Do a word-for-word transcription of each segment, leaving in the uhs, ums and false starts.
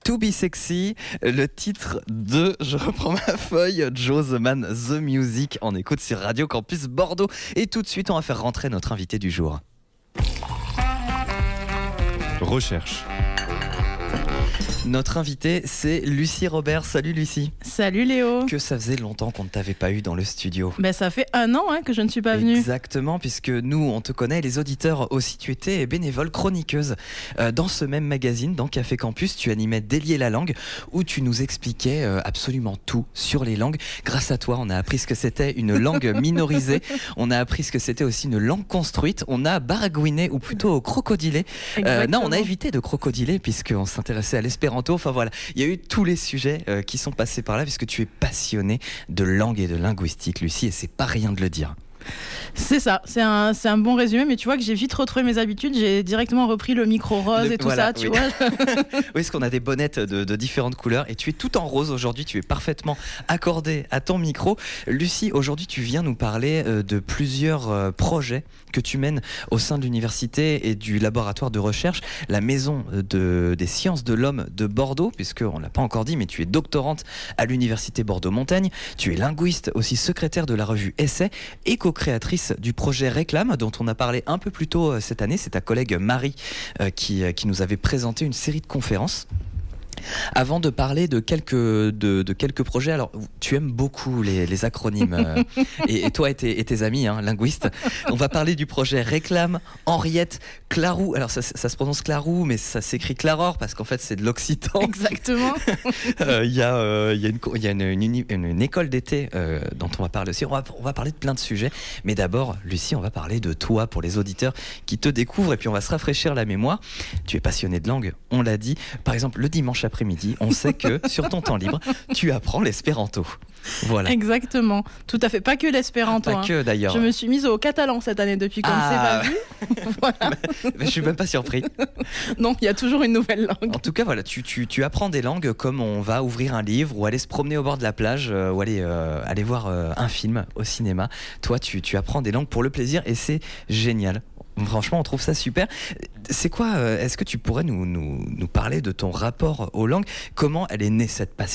To Be Sexy, le titre de, je reprends ma feuille, Joe The Man, The Music, en écoute sur Radio Campus Bordeaux. Et tout de suite, on va faire rentrer notre invité du jour. Recherche. Notre invitée, c'est Lucie Robert. Salut Lucie. Salut Léo. Que ça faisait longtemps qu'on ne t'avait pas eu dans le studio. Ben, ça fait un an hein, que je ne suis pas venue. Exactement, puisque nous, on te connaît, les auditeurs aussi. Tu étais bénévole chroniqueuse euh, dans ce même magazine, dans Café Campus. Tu animais Délier la langue, où tu nous expliquais euh, absolument tout sur les langues. Grâce à toi, on a appris ce que c'était une langue minorisée. On a appris ce que c'était aussi une langue construite. On a baragouiné, ou plutôt crocodilé. Euh, non, on a évité de crocodiler, puisqu'on s'intéressait à l'espérance. Enfin voilà, il y a eu tous les sujets euh, qui sont passés par là, puisque tu es passionnée de langue et de linguistique, Lucie, et c'est pas rien de le dire. C'est ça, c'est un, c'est un bon résumé, mais tu vois que j'ai vite retrouvé mes habitudes, j'ai directement repris le micro rose le, et tout voilà, ça, tu oui. vois. Oui, parce qu'on a des bonnettes de, de différentes couleurs, et tu es tout en rose aujourd'hui, tu es parfaitement accordée à ton micro. Lucie, aujourd'hui tu viens nous parler euh, de plusieurs euh, projets que tu mènes au sein de l'université et du laboratoire de recherche, la Maison de, des sciences de l'homme de Bordeaux, puisqu'on ne l'a pas encore dit, mais tu es doctorante à l'université Bordeaux-Montaigne, tu es linguiste, aussi secrétaire de la revue Essai et co-créatrice du projet Réclame, dont on a parlé un peu plus tôt cette année. C'est ta collègue Marie euh, qui, qui nous avait présenté une série de conférences. Avant de parler de quelques, de, de quelques projets, alors tu aimes beaucoup les, les acronymes euh, et, et toi et tes, et tes amis hein, linguistes, on va parler du projet Réclame, Henriette, Clarou, alors ça, ça se prononce Clarou mais ça s'écrit Claror parce qu'en fait c'est de l'occitan. Exactement. Il euh, y a, euh, y a, une, y a une, une, une, une école d'été euh, dont on va parler aussi, on va, on va parler de plein de sujets, mais d'abord Lucie on va parler de toi pour les auditeurs qui te découvrent et puis on va se rafraîchir la mémoire. Tu es passionnée de langue, on l'a dit, par exemple le dimanche après-midi, on sait que sur ton temps libre, tu apprends l'espéranto. Voilà. Exactement. Tout à fait. Pas que l'espéranto. Pas hein. que d'ailleurs. Je me suis mise au catalan cette année depuis qu'on ah. ne s'est pas vu. Voilà. Mais, mais je suis même pas surpris. Non, il y a toujours une nouvelle langue. En tout cas, voilà, tu, tu, tu apprends des langues comme on va ouvrir un livre ou aller se promener au bord de la plage euh, ou aller, euh, aller voir euh, un film au cinéma. Toi, tu, tu apprends des langues pour le plaisir et c'est génial. Franchement, on trouve ça super. C'est quoi, euh, est-ce que tu pourrais nous, nous, nous parler de ton rapport aux langues ? Comment elle est née, cette passion ?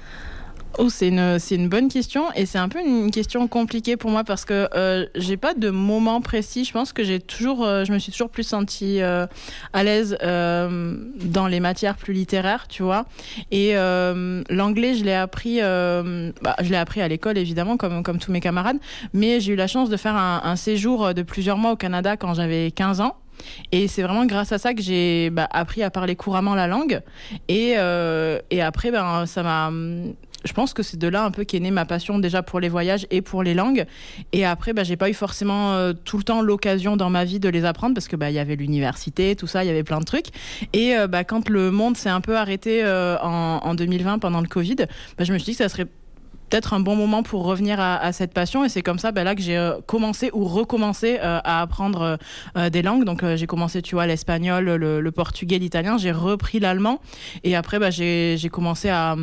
Oh, c'est une, c'est une bonne question et c'est un peu une question compliquée pour moi parce que euh, j'ai pas de moment précis. Je pense que j'ai toujours, euh, je me suis toujours plus sentie euh, à l'aise euh, dans les matières plus littéraires, tu vois. Et euh, l'anglais, je l'ai appris, euh, bah, je l'ai appris à l'école évidemment, comme comme tous mes camarades. Mais j'ai eu la chance de faire un, un séjour de plusieurs mois au Canada quand j'avais quinze ans. Et c'est vraiment grâce à ça que j'ai bah, appris à parler couramment la langue. Et, euh, et après, ben, ça m'a... Je pense que c'est de là un peu qu'est née ma passion déjà pour les voyages et pour les langues. Et après, bah, j'ai pas eu forcément euh, tout le temps l'occasion dans ma vie de les apprendre parce que bah, y avait l'université, tout ça, il y avait plein de trucs. Et euh, bah, quand le monde s'est un peu arrêté euh, en, en deux mille vingt pendant le Covid, bah, je me suis dit que ça serait peut-être un bon moment pour revenir à, à cette passion et c'est comme ça bah, là que j'ai euh, commencé ou recommencé euh, à apprendre euh, des langues. Donc euh, j'ai commencé tu vois l'espagnol, le, le portugais, l'italien, j'ai repris l'allemand et après bah, j'ai, j'ai commencé à,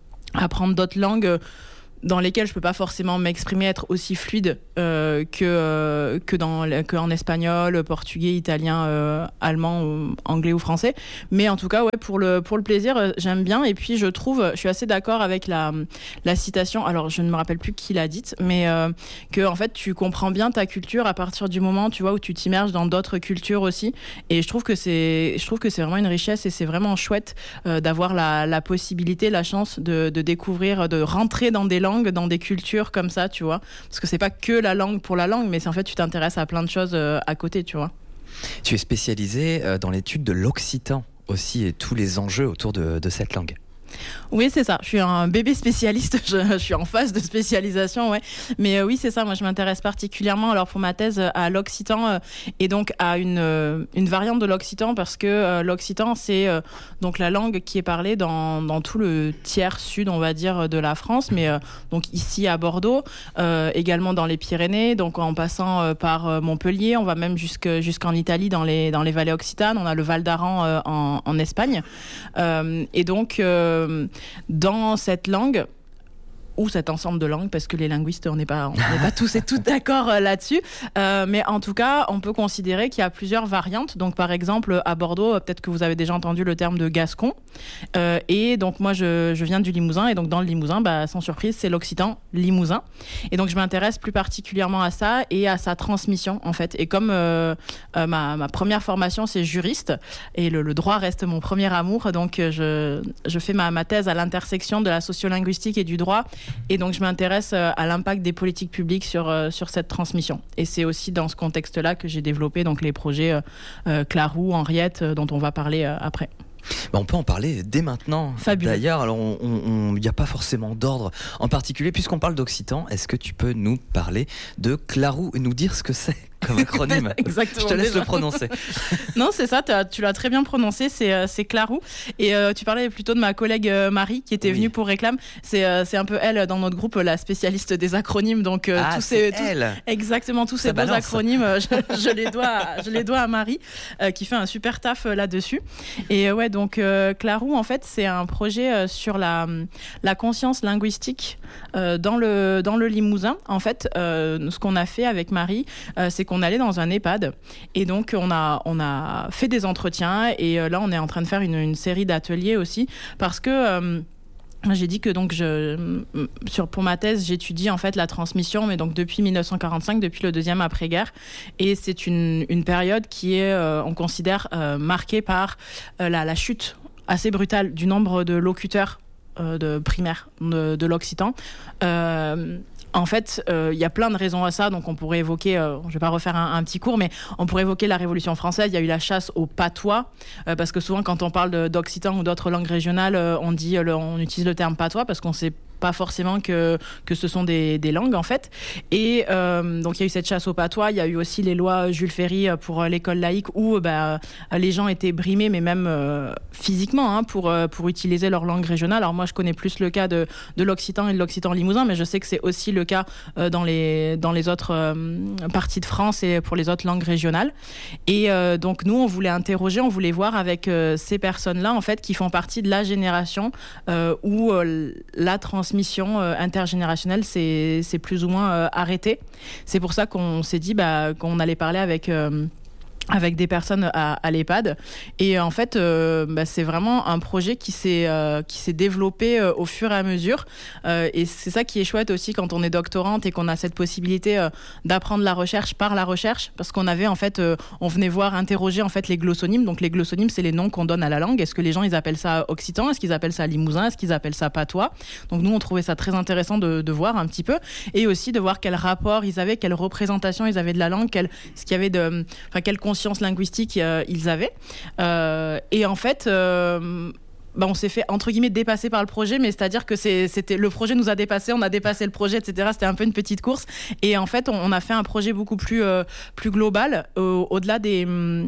à apprendre d'autres langues dans lesquelles je peux pas forcément m'exprimer, être aussi fluide euh, que euh, que dans que en espagnol, portugais, italien, euh, allemand, ou anglais ou français. Mais en tout cas, ouais, pour le pour le plaisir, euh, j'aime bien. Et puis je trouve, je suis assez d'accord avec la la citation. Alors je ne me rappelle plus qui l'a dite, mais euh, que en fait tu comprends bien ta culture à partir du moment, tu vois, où tu t'immerges dans d'autres cultures aussi. Et je trouve que c'est je trouve que c'est vraiment une richesse et c'est vraiment chouette euh, d'avoir la la possibilité, la chance de de découvrir, de rentrer dans des langues, dans des cultures comme ça, tu vois, parce que c'est pas que la langue pour la langue, mais c'est en fait tu t'intéresses à plein de choses euh, à côté, tu vois. Tu es spécialisée euh, dans l'étude de l'occitan aussi et tous les enjeux autour de, de cette langue. Oui, c'est ça. Je suis un bébé spécialiste. Je, je suis en phase de spécialisation, ouais. Mais euh, oui, c'est ça. Moi, je m'intéresse particulièrement, alors pour ma thèse, à l'occitan euh, et donc à une euh, une variante de l'occitan parce que euh, l'occitan, c'est euh, donc la langue qui est parlée dans dans tout le tiers sud, on va dire, de la France, mais euh, donc ici à Bordeaux, euh, également dans les Pyrénées, donc en passant euh, par euh, Montpellier, on va même jusque jusqu'en Italie, dans les dans les vallées occitanes. On a le Val d'Aran euh, en en Espagne, euh, et donc euh, dans cette langue, ou cet ensemble de langues, parce que les linguistes, on n'est pas, on n'est pas tous et toutes d'accord euh, là-dessus. Euh, mais en tout cas, on peut considérer qu'il y a plusieurs variantes. Donc, par exemple, à Bordeaux, peut-être que vous avez déjà entendu le terme de gascon. Euh, et donc, moi, je, je viens du Limousin. Et donc, dans le Limousin, bah, sans surprise, c'est l'occitan limousin. Et donc, je m'intéresse plus particulièrement à ça et à sa transmission, en fait. Et comme euh, euh, ma, ma première formation, c'est juriste, et le, le droit reste mon premier amour, donc je, je fais ma, ma thèse à l'intersection de la sociolinguistique et du droit. Et donc, je m'intéresse à l'impact des politiques publiques sur, sur cette transmission. Et c'est aussi dans ce contexte-là que j'ai développé donc, les projets euh, Clarou, Henriette, dont on va parler euh, après. Bah on peut en parler dès maintenant. Fabuleux. D'ailleurs, alors il n'y a pas forcément d'ordre en particulier. Puisqu'on parle d'occitan, est-ce que tu peux nous parler de Clarou et nous dire ce que c'est comme acronyme? Exactement. Je te laisse déjà. le prononcer. Non, c'est ça, tu l'as très bien prononcé, c'est, euh, c'est Clarou. Et euh, tu parlais plutôt de ma collègue euh, Marie qui était oui. venue pour Réclame. C'est, euh, c'est un peu elle, dans notre groupe, la spécialiste des acronymes. Donc, euh, ah, tous c'est ces, elle. Tous, exactement, tous Ça ces balance. beaux acronymes, je, je, les dois à, je les dois à Marie, euh, qui fait un super taf euh, là-dessus. Et euh, ouais, donc euh, Clarou, en fait, c'est un projet euh, sur la, la conscience linguistique euh, dans, le, dans le Limousin. En fait, euh, ce qu'on a fait avec Marie, euh, c'est qu'on allait dans un EHPAD. Et donc, on a, on a fait des entretiens et euh, là, on est en train de faire une, une série d'ateliers aussi parce que euh, j'ai dit que donc je, sur, pour ma thèse, j'étudie en fait la transmission, mais donc depuis dix-neuf cent quarante-cinq, depuis le deuxième après-guerre. Et c'est une, une période qui est, euh, on considère, euh, marquée par euh, la, la chute assez brutale du nombre de locuteurs euh, de primaires de, de l'occitan. Euh, En fait, il euh, y a plein de raisons à ça. Donc, on pourrait évoquer, euh, je ne vais pas refaire un, un petit cours, mais on pourrait évoquer la Révolution française. Il y a eu la chasse au patois, euh, parce que souvent, quand on parle de, d'occitan ou d'autres langues régionales, euh, on dit, le, on utilise le terme patois parce qu'on sait pas forcément que, que ce sont des, des langues, en fait. Et euh, donc, il y a eu cette chasse au patois. Il y a eu aussi les lois Jules Ferry pour l'école laïque où bah, les gens étaient brimés, mais même euh, physiquement, hein, pour, pour utiliser leur langue régionale. Alors, moi, je connais plus le cas de, de l'occitan et de l'occitan limousin, mais je sais que c'est aussi le cas euh, dans, les, dans les autres euh, parties de France et pour les autres langues régionales. Et euh, donc, nous, on voulait interroger, on voulait voir avec euh, ces personnes-là, en fait, qui font partie de la génération euh, où euh, la transmission mission euh, intergénérationnelle c'est, c'est plus ou moins euh, arrêté. C'est pour ça qu'on s'est dit bah, qu'on allait parler avec euh, avec des personnes à, à l'EHPAD. Et en fait, euh, bah, c'est vraiment un projet qui s'est, euh, qui s'est développé euh, au fur et à mesure. Euh, et c'est ça qui est chouette aussi quand on est doctorante et qu'on a cette possibilité euh, d'apprendre la recherche par la recherche. Parce qu'on avait, en fait, euh, on venait voir, interroger en fait, les glossonymes. Donc les glossonymes, c'est les noms qu'on donne à la langue. Est-ce que les gens, ils appellent ça occitan? Est-ce qu'ils appellent ça limousin? Est-ce qu'ils appellent ça patois? Donc nous, on trouvait ça très intéressant de, de voir un petit peu. Et aussi de voir quel rapport ils avaient, quelle représentation ils avaient de la langue, quel, ce qu'il y avait de... Enfin, quelle conscience linguistique euh, ils avaient. Euh, et en fait... Euh, Bah on s'est fait entre guillemets dépasser par le projet, mais c'est-à-dire que c'est, c'était le projet nous a dépassé, on a dépassé le projet, et cetera. C'était un peu une petite course, et en fait on, on a fait un projet beaucoup plus euh, plus global, euh, au-delà des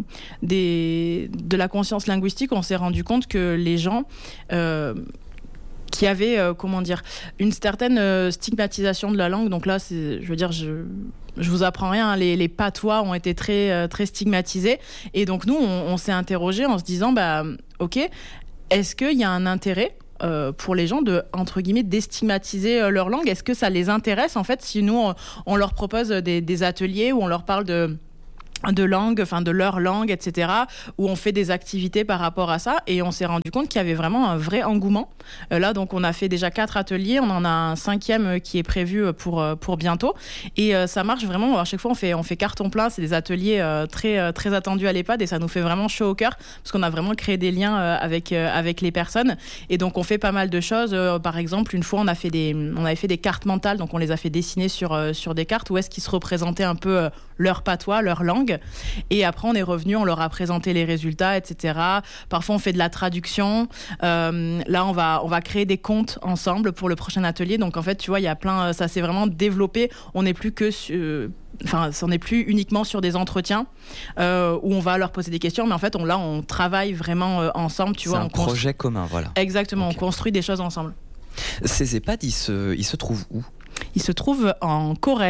des de la conscience linguistique. On s'est rendu compte que les gens euh, qui avaient euh, comment dire une certaine euh, stigmatisation de la langue. Donc là, c'est, je veux dire, je Je vous apprends rien, hein, les, les patois ont été très, euh, très stigmatisés. Et donc, nous, on, on s'est interrogé en se disant, bah, OK, est-ce qu'il y a un intérêt euh, pour les gens de, entre guillemets, déstigmatiser euh, leur langue? Est-ce que ça les intéresse, en fait, si nous, on, on leur propose des, des ateliers où on leur parle de... de langue, enfin de leur langue, et cetera, où on fait des activités par rapport à ça, et on s'est rendu compte qu'il y avait vraiment un vrai engouement. Euh, là, donc, on a fait déjà quatre ateliers, on en a un cinquième qui est prévu pour, pour bientôt, et euh, ça marche vraiment. À chaque fois, on fait, on fait carton plein, c'est des ateliers euh, très, très attendus à l'EHPAD, et ça nous fait vraiment chaud au cœur, parce qu'on a vraiment créé des liens euh, avec, euh, avec les personnes, et donc on fait pas mal de choses. Euh, par exemple, une fois, on, a fait des, on avait fait des cartes mentales, donc on les a fait dessiner sur, euh, sur des cartes, où est-ce qu'ils se représentaient un peu euh, leur patois, leur langue. Et après, on est revenu, on leur a présenté les résultats, et cetera. Parfois, on fait de la traduction. Euh, là, on va, on va créer des contes ensemble pour le prochain atelier. Donc, en fait, tu vois, il y a plein... Ça s'est vraiment développé. On n'est plus que... Sur, enfin, on n'est plus uniquement sur des entretiens euh, où on va leur poser des questions. Mais en fait, on, là, on travaille vraiment euh, ensemble. Tu C'est vois, un on projet constru... commun, voilà. Exactement, Okay. On construit des choses ensemble. Ces EHPAD, ils se, ils se trouvent où ? Ils se trouvent en Corrèze.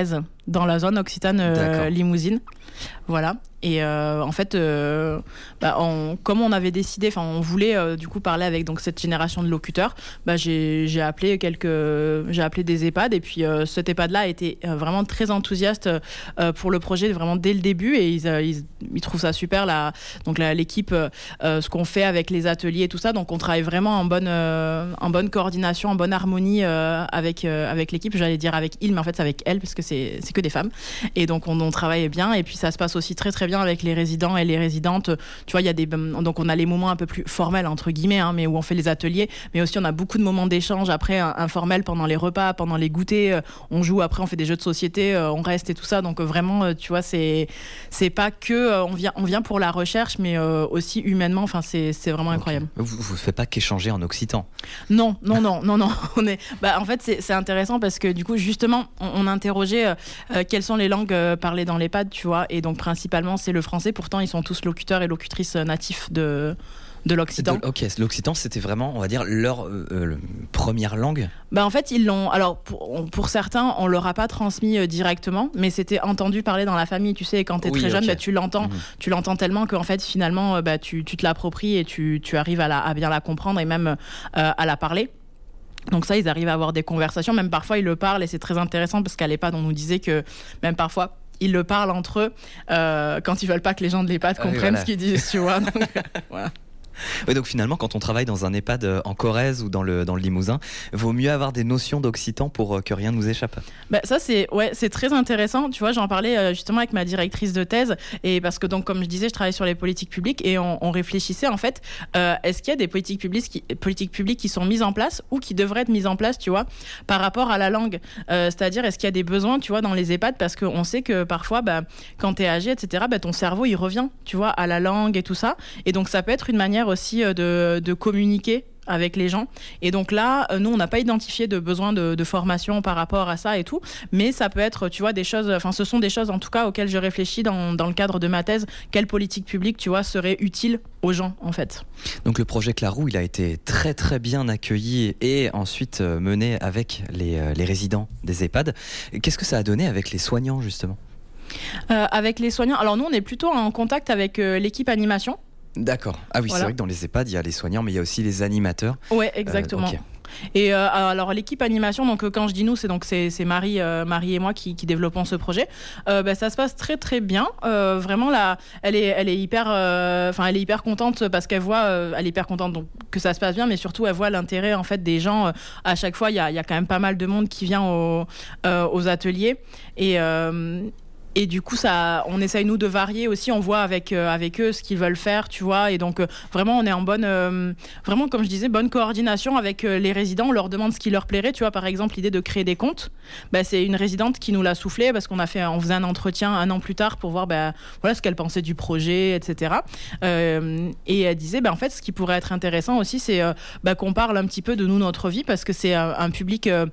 dans la zone Occitane euh, Limousine. Voilà. Et euh, en fait, euh, bah, on, comme on avait décidé, enfin, on voulait euh, du coup parler avec donc cette génération de locuteurs. Bah, j'ai, j'ai appelé quelques, j'ai appelé des EHPAD et puis euh, cet EHPAD-là a été vraiment très enthousiaste euh, pour le projet vraiment dès le début et ils, ils, ils trouvent ça super là. Donc la, l'équipe, euh, ce qu'on fait avec les ateliers et tout ça. Donc on travaille vraiment en bonne, euh, en bonne coordination, en bonne harmonie euh, avec euh, avec l'équipe. J'allais dire avec il, mais en fait c'est avec elle parce que c'est c'est que des femmes. Et donc on, on travaille bien et puis ça se passe aussi très très bien avec les résidents et les résidentes. Tu vois, il y a des donc on a les moments un peu plus formels entre guillemets, hein, mais où on fait les ateliers, mais aussi on a beaucoup de moments d'échange après informels pendant les repas, pendant les goûters. On joue après, on fait des jeux de société, on reste et tout ça. Donc vraiment, tu vois, c'est c'est pas que on vient on vient pour la recherche, mais aussi humainement. Enfin, c'est c'est vraiment okay. incroyable. Vous vous faites pas qu'échanger en occitan? Non, non, non, non, non. On est. Bah, en fait, c'est c'est intéressant parce que du coup, justement, on, on interrogeait euh, quelles sont les langues euh, parlées dans l'EHPAD, tu vois, et donc principalement c'est le français. Pourtant, ils sont tous locuteurs et locutrices natifs de, de l'occitan. De, ok, l'occitan, c'était vraiment, on va dire, leur euh, première langue. Bah en fait, ils l'ont. Alors, pour, pour certains, on leur a pas transmis euh, directement, mais c'était entendu parler dans la famille. Tu sais, quand t'es oui, très jeune, okay. bah, tu l'entends, mmh. tu l'entends tellement qu'en fait, finalement, euh, bah, tu, tu te l'appropries et tu, tu arrives à, la, à bien la comprendre et même euh, à la parler. Donc ça, ils arrivent à avoir des conversations. Même parfois, ils le parlent et c'est très intéressant parce qu'à l'EHPAD, on nous disait que même parfois, ils le parlent entre eux euh, quand ils veulent pas que les gens de l'EHPAD comprennent ah oui, voilà. ce qu'ils disent, tu vois. Donc, voilà. Oui, donc finalement, quand on travaille dans un EHPAD en Corrèze ou dans le, dans le Limousin, vaut mieux avoir des notions d'occitan pour que rien ne nous échappe. Bah, ça, c'est, ouais, c'est très intéressant. Tu vois, j'en parlais justement avec ma directrice de thèse. Et parce que, donc, comme je disais, je travaille sur les politiques publiques et on, on réfléchissait, en fait, euh, est-ce qu'il y a des politiques publiques, qui, politiques publiques qui sont mises en place ou qui devraient être mises en place, tu vois, par rapport à la langue. Euh, c'est-à-dire, est-ce qu'il y a des besoins, tu vois, dans les EHPAD? Parce qu'on sait que parfois, bah, quand t'es âgé, et cetera, bah, ton cerveau, il revient, tu vois, à la langue et tout ça. Et donc, ça peut être une manière aussi de, de communiquer avec les gens. Et donc là, nous, on n'a pas identifié de besoin de, de formation par rapport à ça et tout, mais ça peut être, tu vois, des choses, enfin, ce sont des choses, en tout cas, auxquelles je réfléchis dans, dans le cadre de ma thèse. Quelle politique publique, tu vois, serait utile aux gens, en fait. Donc le projet Clarou, il a été très, très bien accueilli et ensuite mené avec les, les résidents des EHPAD. Qu'est-ce que ça a donné avec les soignants, justement ? euh, Avec les soignants, alors nous, on est plutôt en contact avec euh, l'équipe animation. D'accord. Ah oui, voilà. C'est vrai que dans les EHPAD, il y a les soignants, mais il y a aussi les animateurs. Ouais, exactement. Euh, okay. Et euh, alors l'équipe animation, donc quand je dis nous, c'est donc c'est, c'est Marie, euh, Marie et moi qui, qui développons ce projet. Euh, bah, ça se passe très très bien. Euh, vraiment là, elle est, elle est hyper, enfin euh, elle est hyper contente parce qu'elle voit, euh, elle est hyper contente donc que ça se passe bien, mais surtout elle voit l'intérêt en fait des gens. Euh, à chaque fois, il y a, il y a quand même pas mal de monde qui vient au, euh, aux ateliers et euh, Et du coup, ça, on essaye nous de varier aussi. On voit avec euh, avec eux ce qu'ils veulent faire, tu vois. Et donc euh, vraiment, on est en bonne, euh, vraiment comme je disais, bonne coordination avec euh, les résidents. On leur demande ce qui leur plairait, tu vois. Par exemple, l'idée de créer des comptes, bah, c'est une résidente qui nous l'a soufflé parce qu'on a fait, on faisait un entretien un an plus tard pour voir, bah, voilà, ce qu'elle pensait du projet, et cetera. Euh, et elle disait, bah, en fait, ce qui pourrait être intéressant aussi, c'est euh, bah, qu'on parle un petit peu de nous, notre vie, parce que c'est un, un public euh,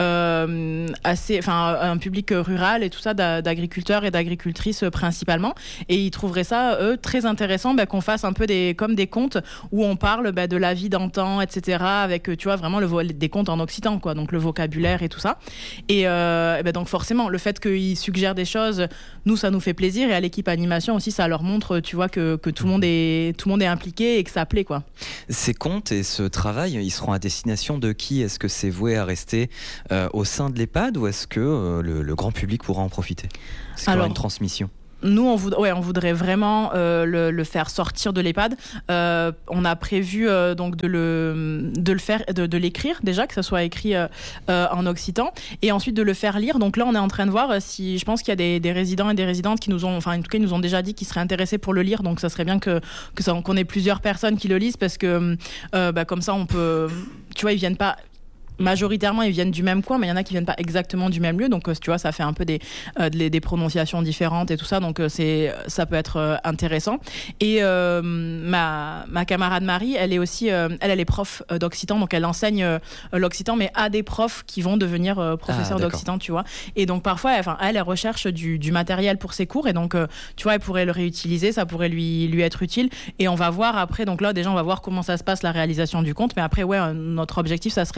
euh, assez, enfin, un public rural et tout ça, d'agriculteurs et d'agricultrices principalement, et ils trouveraient ça eux très intéressant bah, qu'on fasse un peu des comme des contes où on parle bah, de la vie d'antan, etc., avec tu vois vraiment le des contes en occitan quoi, donc le vocabulaire et tout ça, et, euh, et bah, donc forcément le fait qu'ils suggèrent des choses, nous ça nous fait plaisir, et à l'équipe animation aussi ça leur montre tu vois que, que tout le monde est tout le monde est impliqué et que ça plaît quoi. Ces contes et ce travail, ils seront à destination de qui? Est-ce que c'est voué à rester euh, au sein de l'EHPAD, ou est-ce que euh, le, le grand public pourra en profiter? Est-ce qu'il y aura une transmission? Nous, on, voud- ouais, on voudrait vraiment euh, le, le faire sortir de l'EHPAD. Euh, on a prévu euh, donc de le, de le faire, de, de l'écrire déjà, que ça soit écrit euh, euh, en occitan, et ensuite de le faire lire. Donc là, on est en train de voir si, je pense qu'il y a des, des résidents et des résidentes qui nous ont, enfin, en tout cas, ils nous ont déjà dit qu'ils seraient intéressés pour le lire. Donc, ça serait bien que, que ça, qu'on ait plusieurs personnes qui le lisent, parce que euh, bah, comme ça, on peut, tu vois, ils viennent pas. Majoritairement, ils viennent du même coin, mais il y en a qui viennent pas exactement du même lieu. Donc, tu vois, ça fait un peu des, euh, des, des prononciations différentes et tout ça. Donc, c'est, ça peut être euh, intéressant. Et euh, ma, ma camarade Marie, elle est aussi, euh, elle, elle est prof d'occitan. Donc, elle enseigne euh, l'occitan, mais à des profs qui vont devenir euh, professeurs ah, d'occitan, tu vois. Et donc, parfois, elle, elle, elle recherche du, du matériel pour ses cours. Et donc, euh, tu vois, elle pourrait le réutiliser. Ça pourrait lui, lui être utile. Et on va voir après. Donc là, déjà, on va voir comment ça se passe, la réalisation du conte. Mais après, ouais, notre objectif, ça serait vraiment de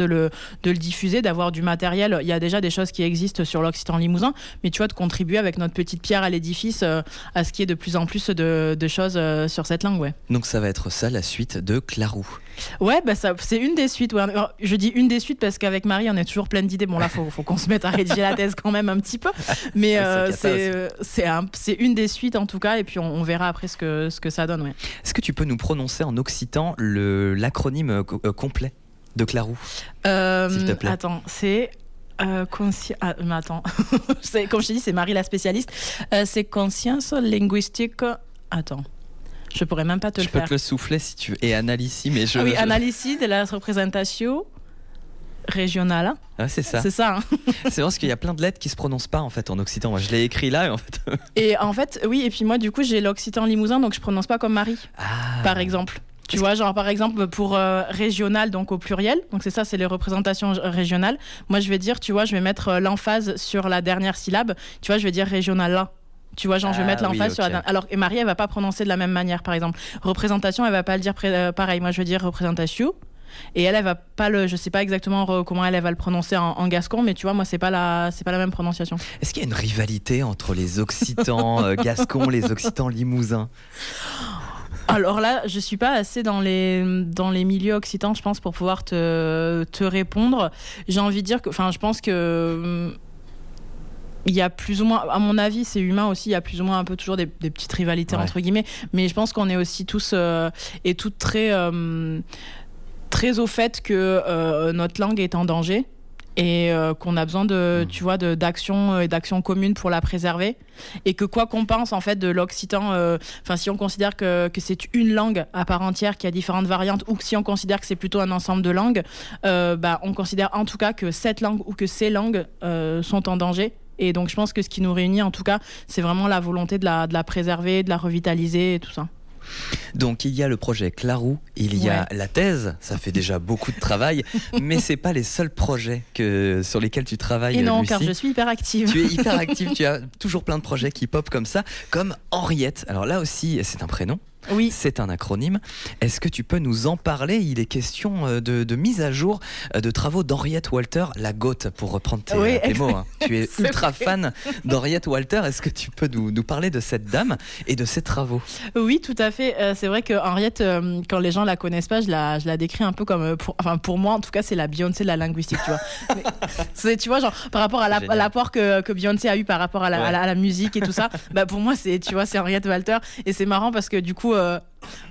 le, de le diffuser, d'avoir du matériel. Il y a déjà des choses qui existent sur l'Occitan limousin, mais tu vois, de contribuer avec notre petite pierre à l'édifice euh, à ce qu'il y ait de plus en plus de, de choses euh, sur cette langue. Ouais. Donc ça va être ça la suite de Clarou. Ouais, bah ça, c'est une des suites. Ouais. Alors, je dis une des suites parce qu'avec Marie, on est toujours pleine d'idées. Bon là, faut, faut qu'on se mette à rédiger la thèse quand même un petit peu, mais euh, c'est, c'est, un, c'est une des suites en tout cas, et puis on, on verra après ce que, ce que ça donne. Ouais. Est-ce que tu peux nous prononcer en occitan le, l'acronyme euh, complet de Clarou, euh, s'il te plaît? Attends, c'est... Euh, consci... ah, mais attends, c'est, comme je t'ai dit, c'est Marie la spécialiste. Euh, c'est conscience linguistique. Attends, je pourrais même pas te je le faire. Je peux te le souffler si tu veux. Et analyse, mais je. Ah oui, je... analyse de la représentation régionale. Ah, c'est ça. C'est ça. Hein. C'est vrai parce qu'il y a plein de lettres qui se prononcent pas en fait en occitan. Moi, je l'ai écrit là et en fait. Et en fait, oui. Et puis moi, du coup, j'ai l'occitan limousin, donc je prononce pas comme Marie, ah. par exemple. Tu vois, genre par exemple pour euh, régional, donc au pluriel, donc c'est ça, c'est les représentations régionales. Moi, je vais dire, tu vois, je vais mettre euh, l'emphase sur la dernière syllabe. Tu vois, je vais dire régional là. Tu vois, genre, je vais mettre ah, l'emphase oui, sur okay. la dernière. Alors, et Marie, elle va pas prononcer de la même manière, par exemple. Représentation, elle va pas le dire pré- euh, pareil. Moi, je vais dire représentation. Et elle, elle va pas le, je sais pas exactement re- comment elle, elle va le prononcer en, en gascon, mais tu vois, moi, c'est pas la, c'est pas la même prononciation. Est-ce qu'il y a une rivalité entre les occitans euh, gascons, les occitans limousins? Alors là, je suis pas assez dans les, dans les milieux occitans, je pense, pour pouvoir te, te répondre. J'ai envie de dire que, enfin, je pense que il y a plus ou moins, à mon avis, c'est humain aussi, il y a plus ou moins un peu toujours des, des petites rivalités, ouais. entre guillemets, mais je pense qu'on est aussi tous euh, et toutes très, euh, très au fait que euh, notre langue est en danger. Et euh, qu'on a besoin de, tu vois, de, d'actions et d'actions communes pour la préserver, et que quoi qu'on pense en fait de l'occitan, enfin euh, si on considère que, que c'est une langue à part entière qui a différentes variantes, ou que si on considère que c'est plutôt un ensemble de langues, euh, bah, on considère en tout cas que cette langue ou que ces langues euh, sont en danger. Et donc je pense que ce qui nous réunit en tout cas, c'est vraiment la volonté de la, de la préserver, de la revitaliser et tout ça. Donc il y a le projet Clarou, il y a ouais. la thèse, ça fait déjà beaucoup de travail, mais c'est pas les seuls projets que, sur lesquels tu travailles. Et non, Lucie. Car je suis hyper active. Tu es hyper active, tu as toujours plein de projets qui pop comme ça, comme Henriette. Alors là aussi, c'est un prénom. Oui. C'est un acronyme. Est-ce que tu peux nous en parler? Il est question de, de mise à jour de travaux d'Henriette Walter, la Goth, pour reprendre tes, oui, tes mots. Hein. Tu es ultra vrai. fan d'Henriette Walter. Est-ce que tu peux nous, nous parler de cette dame et de ses travaux? Oui, tout à fait. Euh, c'est vrai que Henriette, euh, quand les gens la connaissent pas, je la, je la décris un peu comme, pour, enfin pour moi en tout cas, c'est la Beyoncé de la linguistique, tu vois. Mais, c'est, tu vois, genre par rapport à, la, à l'apport que, que Beyoncé a eu par rapport à la, ouais. à la, à la musique et tout ça, bah pour moi c'est, tu vois, c'est Henriette Walter, et c'est marrant parce que du coup. Euh,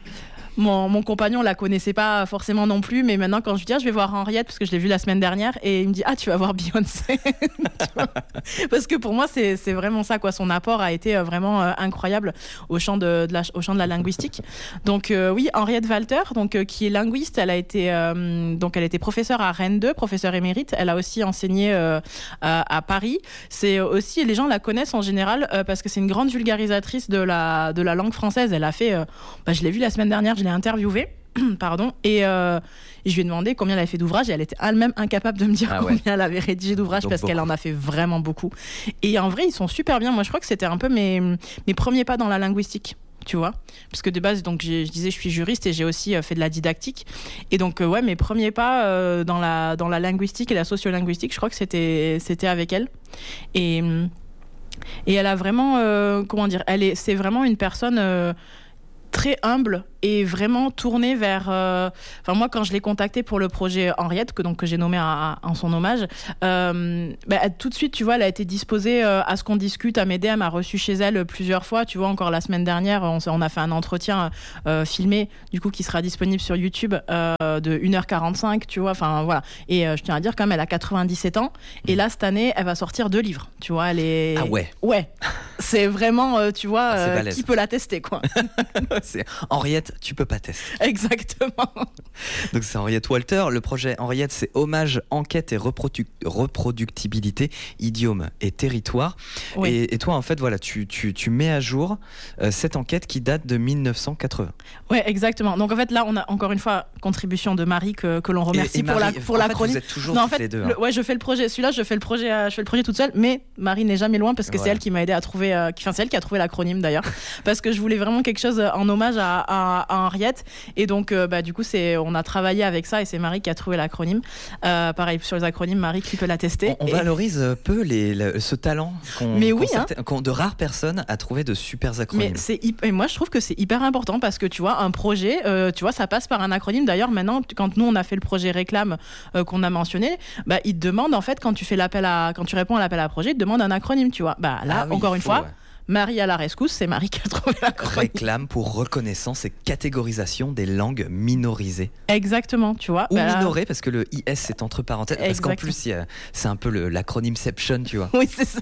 Mon, mon compagnon la connaissait pas forcément non plus, mais maintenant quand je lui dis ah, je vais voir Henriette parce que je l'ai vue la semaine dernière, et il me dit ah tu vas voir Beyoncé. Parce que pour moi c'est, c'est vraiment ça quoi, son apport a été vraiment euh, incroyable au champ de, de la, au champ de la linguistique. Donc euh, oui, Henriette Walter, donc euh, qui est linguiste, elle a été euh, donc elle était professeure à Rennes deux, professeure émérite. Elle a aussi enseigné euh, à, à Paris. C'est aussi, les gens la connaissent en général euh, parce que c'est une grande vulgarisatrice de la de la langue française. Elle a fait, euh, bah, je l'ai vue la semaine dernière, je l'ai interviewée, pardon, et, euh, et je lui ai demandé combien elle avait fait d'ouvrages, et elle était elle-même incapable de me dire ah ouais. combien elle avait rédigé d'ouvrages. Donc parce beaucoup. Qu'elle en a fait vraiment beaucoup. Et en vrai, ils sont super bien. Moi, je crois que c'était un peu mes, mes premiers pas dans la linguistique. Tu vois, parce que de base, donc je disais, je suis juriste et j'ai aussi fait de la didactique. Et donc, ouais, mes premiers pas euh, dans la dans la linguistique et la sociolinguistique, je crois que c'était c'était avec elle. Et et elle a vraiment, euh, comment dire, elle est, c'est vraiment une personne. Euh, très humble et vraiment tournée vers... Euh... Enfin, moi, quand je l'ai contactée pour le projet Henriette, que, donc, que j'ai nommé à, à, en son hommage, euh, bah, tout de suite, tu vois, elle a été disposée euh, à ce qu'on discute, à m'aider. Elle m'a reçue chez elle plusieurs fois. Tu vois, encore la semaine dernière, on, on a fait un entretien euh, filmé, du coup, qui sera disponible sur YouTube euh, de une heure quarante-cinq, tu vois. Enfin, voilà. Et euh, je tiens à dire, quand même, elle a quatre-vingt-dix-sept ans. Et là, cette année, elle va sortir deux livres. Tu vois, elle est... Ah ouais. Ouais. C'est vraiment, euh, tu vois, euh, qui peut la tester, quoi. C'est Henriette, tu peux pas tester. Exactement. Donc c'est Henriette Walter. Le projet Henriette, c'est hommage, enquête et reprodu- reproductibilité, idiome et territoire. Oui. Et, et toi, en fait, voilà, tu, tu, tu mets à jour euh, cette enquête qui date de dix-neuf cent quatre-vingts. Ouais, exactement. Donc en fait, là, on a encore une fois contribution de Marie que, que l'on remercie et, et Marie, pour la pour en l'acronyme. Fait, vous êtes toujours non, toutes en fait, les deux. Hein. Le, ouais, je fais le projet. Celui-là, je fais le projet, euh, je fais le projet toute seule. Mais Marie n'est jamais loin parce que ouais. c'est elle qui m'a aidé à trouver. Euh, enfin, c'est elle qui a trouvé l'acronyme d'ailleurs, parce que je voulais vraiment quelque chose en hommage à, à, à Henriette. Et donc, euh, bah, du coup, c'est, on a, travaillé avec ça et c'est Marie qui a trouvé l'acronyme. Euh, pareil, sur les acronymes, Marie qui peut l'attester. On, on et... valorise peu les, le, ce talent qu'on, Mais oui, qu'on hein. certains, qu'on, de rares personnes à trouver de super acronymes. Mais c'est, et moi, je trouve que c'est hyper important parce que tu vois, un projet, euh, tu vois, ça passe par un acronyme. D'ailleurs, maintenant, quand nous, on a fait le projet réclame euh, qu'on a mentionné, bah, il te demande, en fait, quand tu fais l'appel à, quand tu réponds à l'appel à projet, il te demande un acronyme, tu vois. Bah, là, ah oui, encore une faut, fois, ouais. Marie à la rescousse, c'est Marie qui a trouvé l'acronyme. Réclame pour reconnaissance et catégorisation des langues minorisées. Exactement, tu vois. Ou bah, minorées, parce que le I S c'est entre parenthèses. Exactement. Parce qu'en plus, a, c'est un peu le, l'acronymception, tu vois. Oui, c'est ça.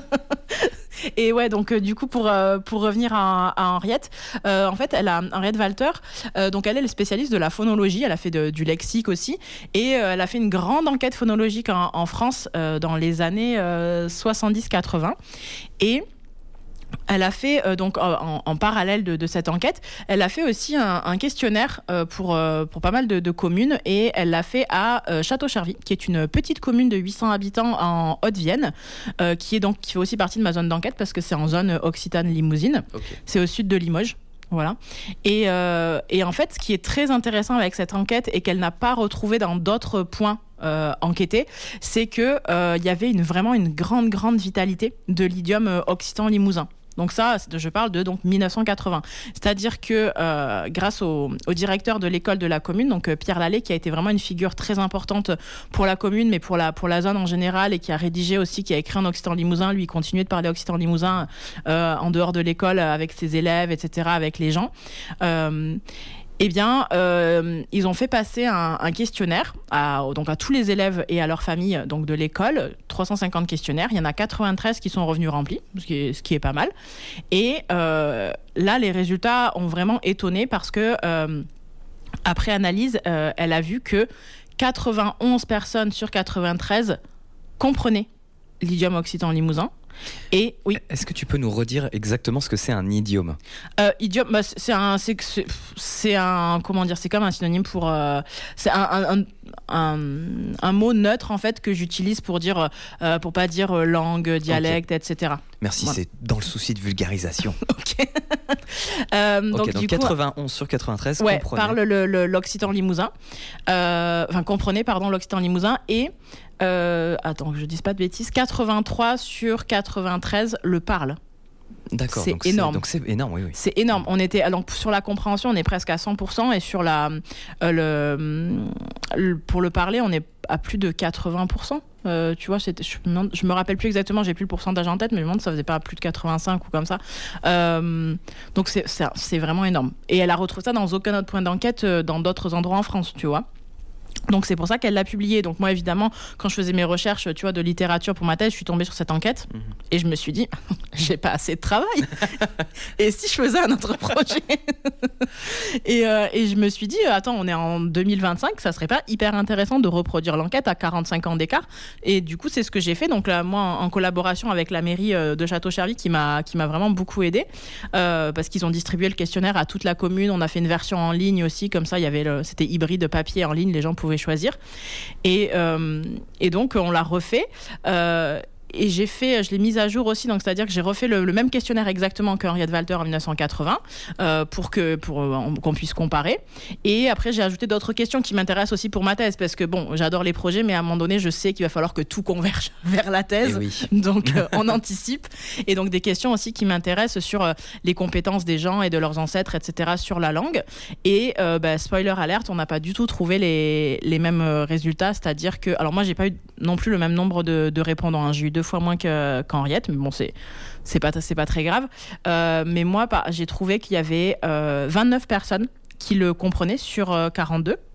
Et ouais, donc euh, du coup, pour, euh, pour revenir à, à Henriette, euh, en fait, elle a Henriette Walter, euh, donc elle est spécialiste de la phonologie, elle a fait de, du lexique aussi, et euh, elle a fait une grande enquête phonologique en, en France euh, dans les années euh, soixante-dix quatre-vingts. Et elle a fait, euh, donc en, en parallèle de, de cette enquête, elle a fait aussi un, un questionnaire euh, pour, euh, pour pas mal de, de communes et elle l'a fait à euh, Château-Chervy, qui est une petite commune de huit cents habitants en Haute-Vienne, euh, qui, est donc, qui fait aussi partie de ma zone d'enquête parce que c'est en zone Occitane-Limousine. Okay. C'est au sud de Limoges. Voilà. Et, euh, et en fait, ce qui est très intéressant avec cette enquête et qu'elle n'a pas retrouvé dans d'autres points euh, enquêtés, c'est qu'il euh, y avait une, vraiment une grande, grande vitalité de l'idiome occitan-limousin. Donc ça, je parle de donc dix-neuf cent quatre-vingts. C'est-à-dire que euh, grâce au, au directeur de l'école de la commune, donc Pierre Lallet, qui a été vraiment une figure très importante pour la commune, mais pour la, pour la zone en général, et qui a rédigé aussi, qui a écrit en occitan limousin, lui, il continuait de parler occitan limousin euh, en dehors de l'école avec ses élèves, et cetera, avec les gens. Euh, Eh bien, euh, ils ont fait passer un, un questionnaire à, donc à tous les élèves et à leurs familles donc de l'école, trois cent cinquante questionnaires. Il y en a quatre-vingt-treize qui sont revenus remplis, ce qui est, ce qui est pas mal. Et euh, là, les résultats ont vraiment étonné parce que, euh, après analyse, euh, elle a vu que quatre-vingt-onze personnes sur quatre-vingt-treize comprenaient l'idiome occitan-limousin. Et oui. Est-ce que tu peux nous redire exactement ce que c'est un idiome ? euh, Idiome, bah, c'est un, c'est, c'est, c'est un, comment dire, c'est comme un synonyme pour, euh, c'est un, un, un, un mot neutre en fait que j'utilise pour dire, euh, pour pas dire langue, dialecte, okay. et cetera. Merci, voilà. C'est dans le souci de vulgarisation. Ok. euh, okay, donc, donc du quatre-vingt-onze coup, sur quatre-vingt-treize ouais, comprenaient. parle le, le, l'occitan limousin, euh, enfin comprenez pardon l'occitan limousin et Euh, attends, que je dise pas de bêtises, quatre-vingt-trois sur quatre-vingt-treize le parlent. D'accord, c'est donc énorme. C'est, donc c'est énorme, oui, oui. C'est énorme. On était, donc sur la compréhension, on est presque à cent pour cent et sur la, euh, le, le, pour le parler, on est à plus de quatre-vingts pour cent. Euh, tu vois, c'était, je, je me rappelle plus exactement, j'ai plus le pourcentage en tête, mais je me demande si ça faisait pas plus de quatre-vingt-cinq ou comme ça. Euh, donc c'est, c'est, c'est vraiment énorme. Et elle a retrouvé ça dans aucun autre point d'enquête dans d'autres endroits en France, tu vois. Donc c'est pour ça qu'elle l'a publié. Donc moi évidemment, quand je faisais mes recherches, tu vois, de littérature pour ma thèse, je suis tombée sur cette enquête mmh. et je me suis dit, j'ai pas assez de travail. Et si je faisais un autre projet et, euh, et je me suis dit, attends, on est en deux mille vingt-cinq, ça serait pas hyper intéressant de reproduire l'enquête à quarante-cinq ans d'écart. Et du coup, c'est ce que j'ai fait. Donc là, moi, en, en collaboration avec la mairie de Château-Chervy, qui m'a qui m'a vraiment beaucoup aidée, euh, parce qu'ils ont distribué le questionnaire à toute la commune. On a fait une version en ligne aussi, comme ça, il y avait le, c'était hybride papier en ligne, les gens pouvaient choisir. Et, euh, et donc, on l'a refait. Euh, et j'ai fait, je l'ai mise à jour aussi, donc c'est-à-dire que j'ai refait le, le même questionnaire exactement qu'Henriette Walter en dix-neuf cent quatre-vingts euh, pour, que, pour euh, qu'on puisse comparer. Et après, j'ai ajouté d'autres questions qui m'intéressent aussi pour ma thèse, parce que bon, j'adore les projets, mais à un moment donné, je sais qu'il va falloir que tout converge vers la thèse. Oui. Donc, euh, on anticipe. Et donc, des questions aussi qui m'intéressent sur euh, les compétences des gens et de leurs ancêtres, et cetera, sur la langue. Et euh, bah, spoiler alerte, on n'a pas du tout trouvé les, les mêmes résultats, c'est-à-dire que, alors moi, j'ai pas eu non plus le même nombre de, de répondants, hein. J'ai eu deux fois moins que, qu'Henriette, mais bon, c'est, c'est, pas, c'est pas très grave. Euh, mais moi, bah, j'ai trouvé qu'il y avait euh, vingt-neuf personnes qui le comprenaient sur euh, quarante-deux.